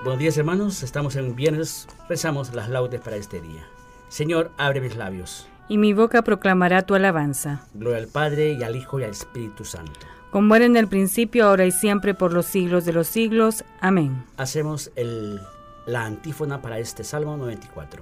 Buenos días, hermanos, estamos en viernes, rezamos las laudes para este día. Señor, abre mis labios. Y mi boca proclamará tu alabanza. Gloria al Padre, y al Hijo, y al Espíritu Santo. Como era en el principio, ahora y siempre, por los siglos de los siglos. Amén. Hacemos la antífona para este Salmo 94.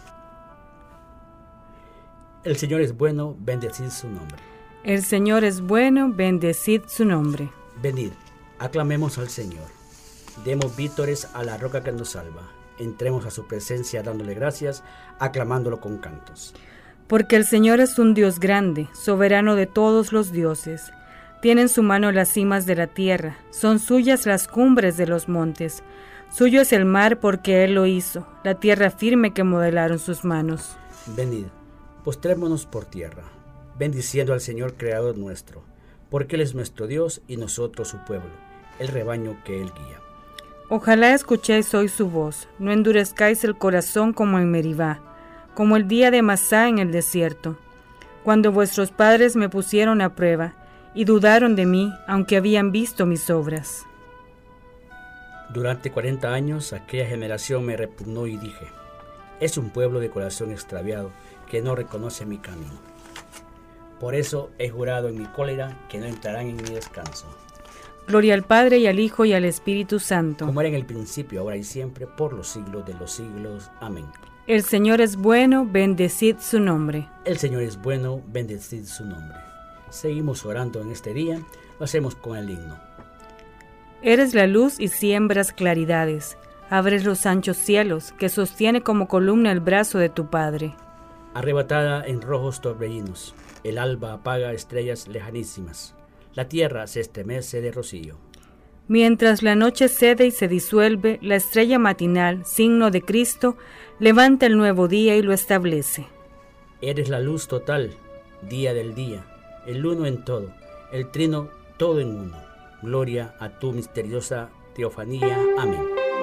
El Señor es bueno, bendecid su nombre. El Señor es bueno, bendecid su nombre. Venid, aclamemos al Señor. Demos vítores a la roca que nos salva. Entremos a su presencia dándole gracias, aclamándolo con cantos. Porque el Señor es un Dios grande, soberano de todos los dioses. Tiene en su mano las cimas de la tierra, son suyas las cumbres de los montes. Suyo es el mar porque Él lo hizo, la tierra firme que modelaron sus manos. Venid, postrémonos por tierra, bendiciendo al Señor Creador nuestro, porque Él es nuestro Dios y nosotros su pueblo, el rebaño que Él guía. Ojalá escuchéis hoy su voz, no endurezcáis el corazón como en Meribá, como el día de Masá en el desierto, cuando vuestros padres me pusieron a prueba y dudaron de mí, aunque habían visto mis obras. Durante 40 años aquella generación me repugnó y dije, es un pueblo de corazón extraviado que no reconoce mi camino. Por eso he jurado en mi cólera que no entrarán en mi descanso. Gloria al Padre, y al Hijo, y al Espíritu Santo. Como era en el principio, ahora y siempre, por los siglos de los siglos. Amén. El Señor es bueno, bendecid su nombre. El Señor es bueno, bendecid su nombre. Seguimos orando en este día, lo hacemos con el himno. Eres la luz y siembras claridades, abres los anchos cielos, que sostiene como columna el brazo de tu Padre. Arrebatada en rojos torbellinos, el alba apaga estrellas lejanísimas. La tierra se estremece de rocío. Mientras la noche cede y se disuelve, la estrella matinal, signo de Cristo, levanta el nuevo día y lo establece. Eres la luz total, día del día, el uno en todo, el trino todo en uno. Gloria a tu misteriosa teofanía. Amén.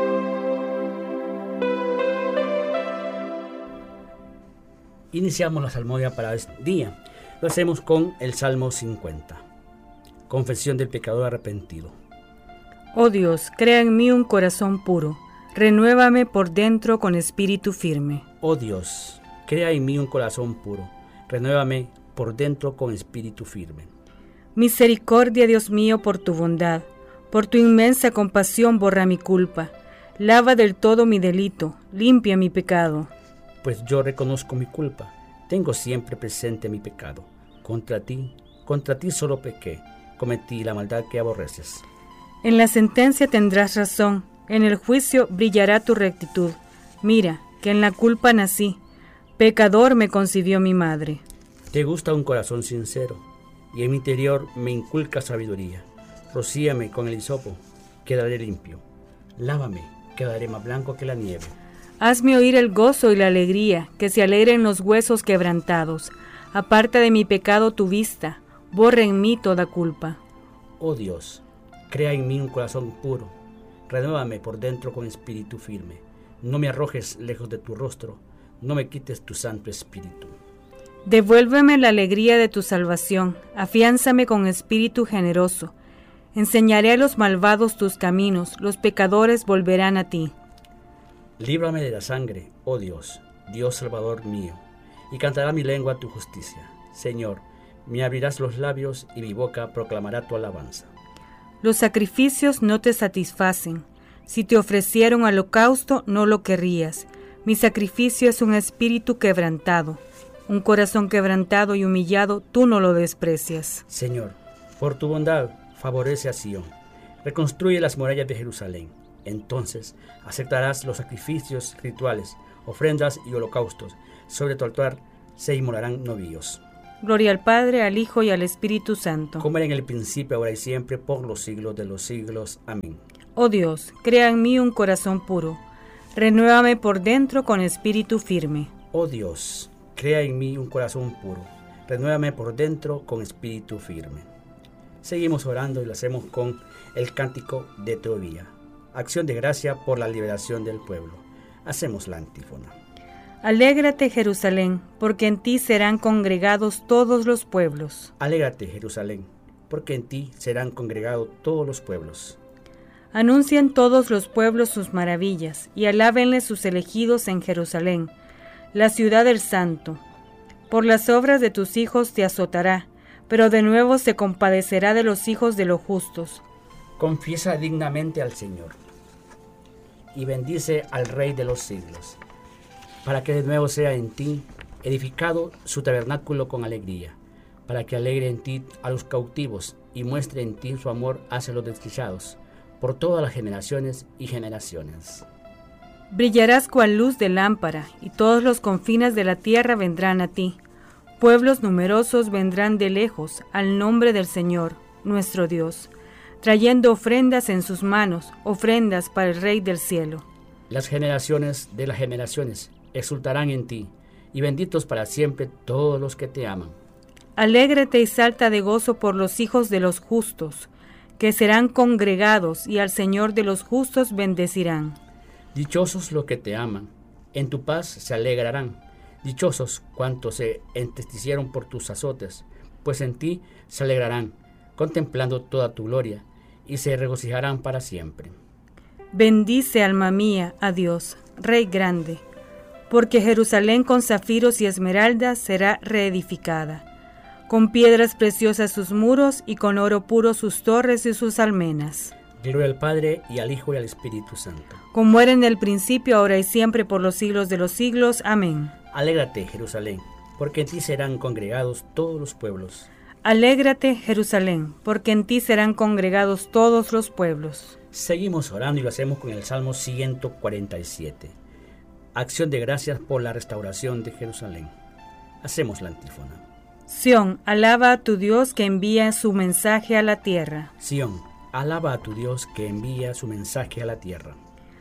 Iniciamos la salmodia para este día. Lo hacemos con el Salmo 50. Confesión del pecador arrepentido. Oh Dios, crea en mí un corazón puro, renuévame por dentro con espíritu firme. Oh Dios, crea en mí un corazón puro, renuévame por dentro con espíritu firme. Misericordia, Dios mío, por tu bondad, por tu inmensa compasión borra mi culpa, lava del todo mi delito, limpia mi pecado. Pues yo reconozco mi culpa, tengo siempre presente mi pecado. Contra ti solo pequé, cometí la maldad que aborreces. En la sentencia tendrás razón, en el juicio brillará tu rectitud. Mira, que en la culpa nací, pecador me concibió mi madre. Te gusta un corazón sincero, y en mi interior me inculca sabiduría. Rocíame con el hisopo, quedaré limpio. Lávame, quedaré más blanco que la nieve. Hazme oír el gozo y la alegría, que se alegren los huesos quebrantados. Aparta de mi pecado tu vista, borra en mí toda culpa. Oh Dios, crea en mí un corazón puro, renuévame por dentro con espíritu firme. No me arrojes lejos de tu rostro, no me quites tu santo espíritu. Devuélveme la alegría de tu salvación, afiánzame con espíritu generoso. Enseñaré a los malvados tus caminos, los pecadores volverán a ti. Líbrame de la sangre, oh Dios, Dios Salvador mío, y cantará mi lengua tu justicia. Señor, me abrirás los labios y mi boca proclamará tu alabanza. Los sacrificios no te satisfacen. Si te ofrecieron holocausto, no lo querrías. Mi sacrificio es un espíritu quebrantado. Un corazón quebrantado y humillado, tú no lo desprecias. Señor, por tu bondad, favorece a Sión. Reconstruye las murallas de Jerusalén. Entonces aceptarás los sacrificios rituales, ofrendas y holocaustos. Sobre tu altar se inmolarán novillos. Gloria al Padre, al Hijo y al Espíritu Santo. Como era en el principio, ahora y siempre, por los siglos de los siglos. Amén. Oh Dios, crea en mí un corazón puro. Renuévame por dentro con espíritu firme. Oh Dios, crea en mí un corazón puro. Renuévame por dentro con espíritu firme. Seguimos orando y lo hacemos con el cántico de Tobía. Acción de gracia por la liberación del pueblo. Hacemos la antífona. Alégrate, Jerusalén, porque en ti serán congregados todos los pueblos. Alégrate, Jerusalén, porque en ti serán congregados todos los pueblos. Anuncien todos los pueblos sus maravillas, y alábenle sus elegidos en Jerusalén, la ciudad del Santo. Por las obras de tus hijos te azotará, pero de nuevo se compadecerá de los hijos de los justos. Confiesa dignamente al Señor, y bendice al Rey de los siglos, para que de nuevo sea en ti edificado su tabernáculo con alegría, para que alegre en ti a los cautivos, y muestre en ti su amor hacia los desdichados, por todas las generaciones y generaciones. Brillarás cual luz de lámpara, y todos los confines de la tierra vendrán a ti. Pueblos numerosos vendrán de lejos al nombre del Señor, nuestro Dios, trayendo ofrendas en sus manos, ofrendas para el Rey del cielo. Las generaciones de las generaciones exultarán en ti, y benditos para siempre todos los que te aman. Alégrate y salta de gozo por los hijos de los justos, que serán congregados, y al Señor de los justos bendecirán. Dichosos los que te aman, en tu paz se alegrarán. Dichosos cuantos se entristecieron por tus azotes, pues en ti se alegrarán, contemplando toda tu gloria, y se regocijarán para siempre. Bendice, alma mía, a Dios, Rey grande, porque Jerusalén con zafiros y esmeraldas será reedificada. Con piedras preciosas sus muros, y con oro puro sus torres y sus almenas. Gloria al Padre, y al Hijo, y al Espíritu Santo. Como era en el principio, ahora y siempre, por los siglos de los siglos. Amén. Alégrate, Jerusalén, porque en ti serán congregados todos los pueblos. Alégrate, Jerusalén, porque en ti serán congregados todos los pueblos. Seguimos orando y lo hacemos con el Salmo 147. Acción de gracias por la restauración de Jerusalén. Hacemos la antífona. Sión, alaba a tu Dios que envía su mensaje a la tierra. Sión, alaba a tu Dios que envía su mensaje a la tierra.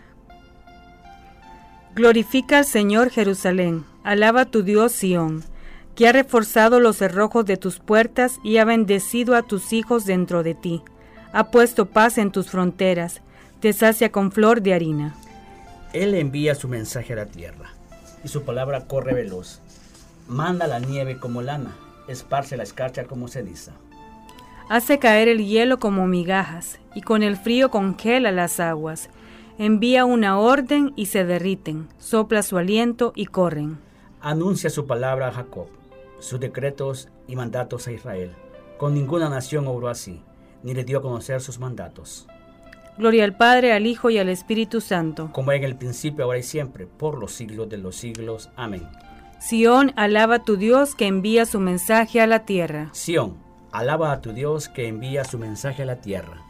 Glorifica al Señor, Jerusalén, alaba a tu Dios, Sión, que ha reforzado los cerrojos de tus puertas y ha bendecido a tus hijos dentro de ti. Ha puesto paz en tus fronteras, te sacia con flor de harina. Él envía su mensaje a la tierra, y su palabra corre veloz. Manda la nieve como lana, esparce la escarcha como ceniza. Hace caer el hielo como migajas, y con el frío congela las aguas. Envía una orden y se derriten, sopla su aliento y corren. Anuncia su palabra a Jacob, sus decretos y mandatos a Israel. Con ninguna nación obró así, ni le dio a conocer sus mandatos. Gloria al Padre, al Hijo y al Espíritu Santo. Como en el principio, ahora y siempre, por los siglos de los siglos. Amén. Sión, alaba a tu Dios que envía su mensaje a la tierra. Sión, alaba a tu Dios que envía su mensaje a la tierra.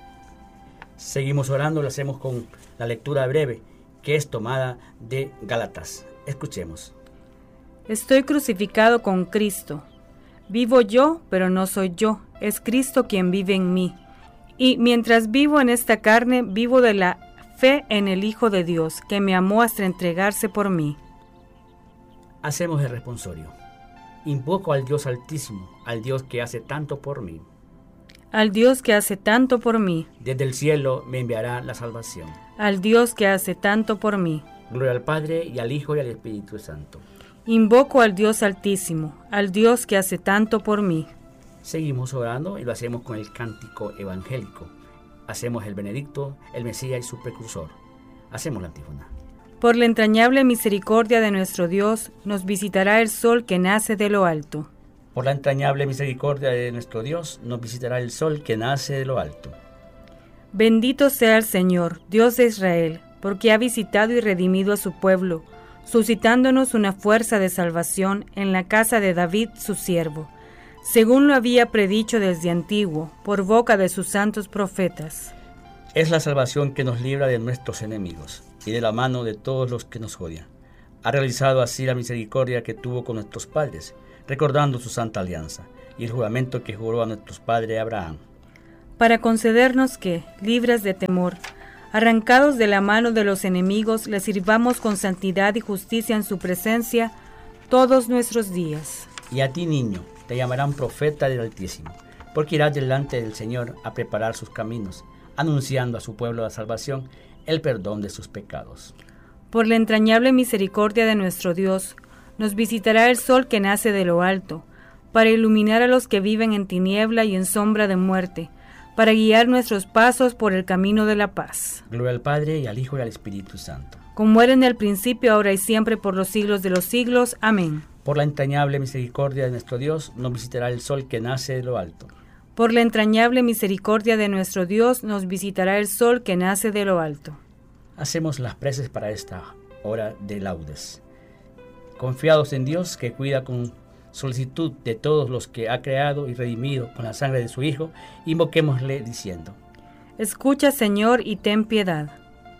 Seguimos orando, lo hacemos con la lectura breve, que es tomada de Gálatas. Escuchemos. Estoy crucificado con Cristo. Vivo yo, pero no soy yo, es Cristo quien vive en mí. Y mientras vivo en esta carne, vivo de la fe en el Hijo de Dios, que me amó hasta entregarse por mí. Hacemos el responsorio. Invoco al Dios Altísimo, al Dios que hace tanto por mí. Al Dios que hace tanto por mí. Desde el cielo me enviará la salvación. Al Dios que hace tanto por mí. Gloria al Padre, y al Hijo, y al Espíritu Santo. Invoco al Dios Altísimo, al Dios que hace tanto por mí. Seguimos orando y lo hacemos con el cántico evangélico. Hacemos el benedicto, el Mesías y su precursor. Hacemos la antífona. Por la entrañable misericordia de nuestro Dios, nos visitará el sol que nace de lo alto. Por la entrañable misericordia de nuestro Dios, nos visitará el sol que nace de lo alto. Bendito sea el Señor, Dios de Israel, porque ha visitado y redimido a su pueblo, suscitándonos una fuerza de salvación en la casa de David, su siervo, según lo había predicho desde antiguo, por boca de sus santos profetas. Es la salvación que nos libra de nuestros enemigos y de la mano de todos los que nos odian. Ha realizado así la misericordia que tuvo con nuestros padres, recordando su santa alianza y el juramento que juró a nuestros padres Abraham. Para concedernos que, libres de temor, arrancados de la mano de los enemigos, le sirvamos con santidad y justicia en su presencia todos nuestros días. Y a ti, niño, te llamarán profeta del Altísimo, porque irás delante del Señor a preparar sus caminos, anunciando a su pueblo la salvación, el perdón de sus pecados. Por la entrañable misericordia de nuestro Dios, nos visitará el sol que nace de lo alto, para iluminar a los que viven en tiniebla y en sombra de muerte, para guiar nuestros pasos por el camino de la paz. Gloria al Padre, y al Hijo, y al Espíritu Santo. Como era en el principio, ahora y siempre, por los siglos de los siglos. Amén. Por la entrañable misericordia de nuestro Dios, nos visitará el sol que nace de lo alto. Por la entrañable misericordia de nuestro Dios, nos visitará el sol que nace de lo alto. Hacemos las preces para esta hora de laudes. Confiados en Dios, que cuida con solicitud de todos los que ha creado y redimido con la sangre de su Hijo, invoquémosle diciendo: Escucha, Señor, y ten piedad.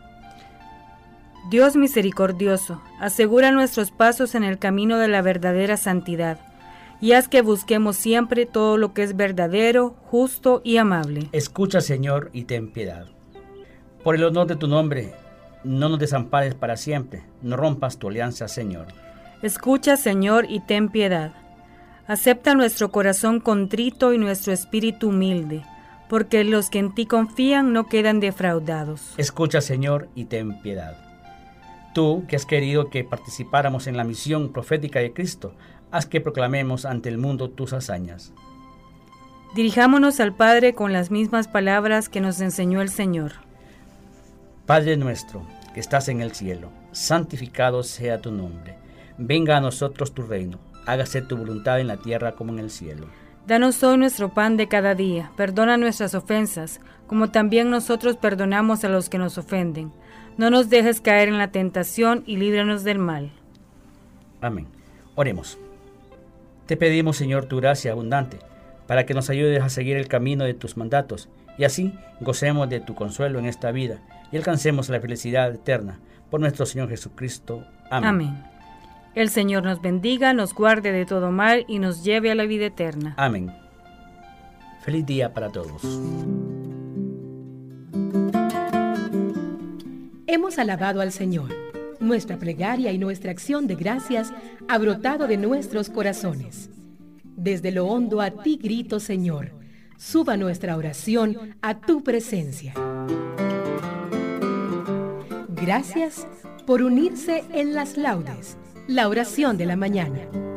Dios misericordioso, asegura nuestros pasos en el camino de la verdadera santidad, y haz que busquemos siempre todo lo que es verdadero, justo y amable. Escucha, Señor, y ten piedad. Por el honor de tu nombre, no nos desampares para siempre, no rompas tu alianza, Señor. Escucha, Señor, y ten piedad. Acepta nuestro corazón contrito y nuestro espíritu humilde, porque los que en ti confían no quedan defraudados. Escucha, Señor, y ten piedad. Tú, que has querido que participáramos en la misión profética de Cristo, haz que proclamemos ante el mundo tus hazañas. Dirijámonos al Padre con las mismas palabras que nos enseñó el Señor. Padre nuestro, que estás en el cielo, santificado sea tu nombre. Venga a nosotros tu reino, hágase tu voluntad en la tierra como en el cielo. Danos hoy nuestro pan de cada día, perdona nuestras ofensas, como también nosotros perdonamos a los que nos ofenden. No nos dejes caer en la tentación y líbranos del mal. Amén. Oremos. Te pedimos, Señor, tu gracia abundante, para que nos ayudes a seguir el camino de tus mandatos, y así gocemos de tu consuelo en esta vida, y alcancemos la felicidad eterna, por nuestro Señor Jesucristo. Amén. Amén. El Señor nos bendiga, nos guarde de todo mal, y nos lleve a la vida eterna. Amén. Feliz día para todos. Hemos alabado al Señor. Nuestra plegaria y nuestra acción de gracias ha brotado de nuestros corazones. Desde lo hondo a ti grito, Señor. Suba nuestra oración a tu presencia. Gracias por unirse en las laudes, la oración de la mañana.